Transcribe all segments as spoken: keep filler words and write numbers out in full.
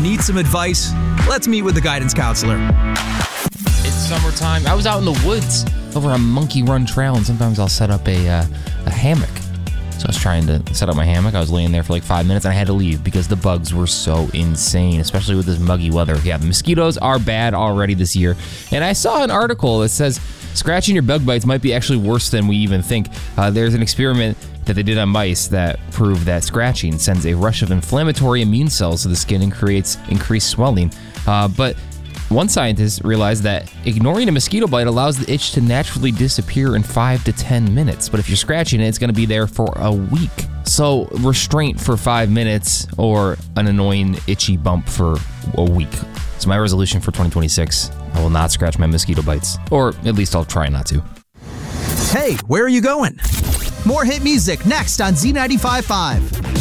Need some advice? Let's meet with a guidance counselor. It's summertime. I was out in the woods over a Monkey Run Trail, and sometimes I'll set up a uh, a hammock. So I was trying to set up my hammock. I was laying there for like five minutes, and I had to leave because the bugs were so insane, especially with this muggy weather. Yeah, the mosquitoes are bad already this year. And I saw an article that says scratching your bug bites might be actually worse than we even think. Uh, there's an experiment that they did on mice that proved that scratching sends a rush of inflammatory immune cells to the skin and creates increased swelling. Uh, but one scientist realized that ignoring a mosquito bite allows the itch to naturally disappear in five to ten minutes. But if you're scratching it, it's going to be there for a week. So restraint for five minutes or an annoying itchy bump for a week. So my resolution for twenty twenty-six, I will not scratch my mosquito bites. Or at least I'll try not to. Hey, where are you going? More hit music next on Z ninety-five point five.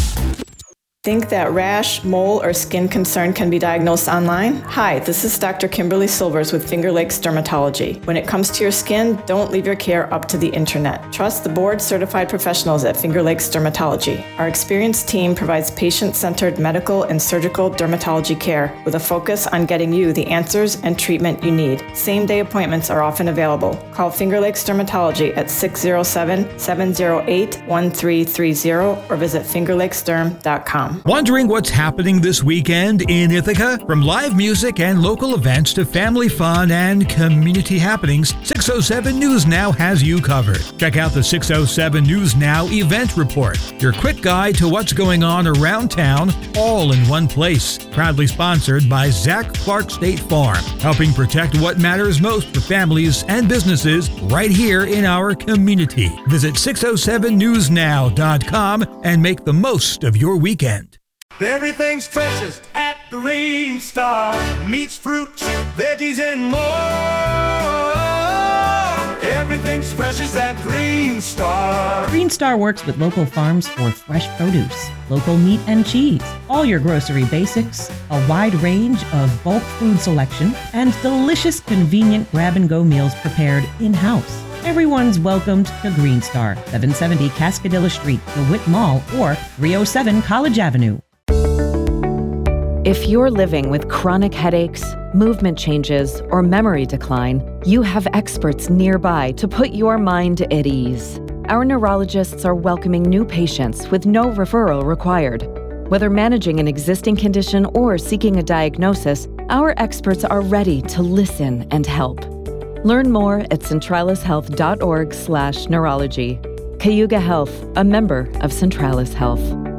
Think that rash, mole, or skin concern can be diagnosed online? Hi, this is Doctor Kimberly Silvers with Finger Lakes Dermatology. When it comes to your skin, don't leave your care up to the internet. Trust the board-certified professionals at Finger Lakes Dermatology. Our experienced team provides patient-centered medical and surgical dermatology care with a focus on getting you the answers and treatment you need. Same-day appointments are often available. Call Finger Lakes Dermatology at six oh seven, seven oh eight, one three three oh or visit finger lakes derm dot com. Wondering what's happening this weekend in Ithaca? From live music and local events to family fun and community happenings, six oh seven News Now has you covered. Check out the six oh seven News Now event report, your quick guide to what's going on around town, all in one place. Proudly sponsored by Zach Clark State Farm, helping protect what matters most for families and businesses right here in our community. Visit six oh seven news now dot com and make the most of your weekend. Everything's freshest at Green Star. Meats, fruits, veggies, and more. Everything's freshest at Green Star. Green Star works with local farms for fresh produce, local meat and cheese, all your grocery basics, a wide range of bulk food selection, and delicious, convenient grab-and-go meals prepared in-house. Everyone's welcomed to Green Star, seven seventy Cascadilla Street, DeWitt Mall, or three oh seven College Avenue. If you're living with chronic headaches, movement changes, or memory decline, you have experts nearby to put your mind at ease. Our neurologists are welcoming new patients with no referral required. Whether managing an existing condition or seeking a diagnosis, our experts are ready to listen and help. Learn more at centralis health dot org slash neurology. Cayuga Health, a member of Centralis Health.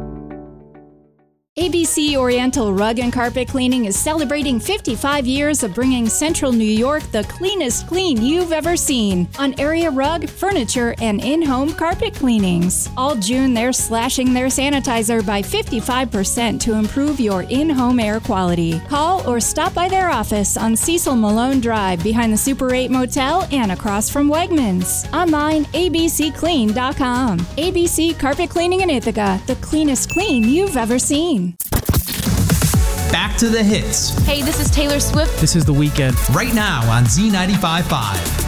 A B C Oriental Rug and Carpet Cleaning is celebrating fifty-five years of bringing Central New York the cleanest clean you've ever seen on area rug, furniture, and in-home carpet cleanings. All June, they're slashing their sanitizer by fifty-five percent to improve your in-home air quality. Call or stop by their office on Cecil Malone Drive behind the Super eight Motel and across from Wegmans. Online, a b c clean dot com. A B C Carpet Cleaning in Ithaca, the cleanest clean you've ever seen. Back to the hits. Hey, this is Taylor Swift. This is The Weeknd. Right now on Z ninety-five point five.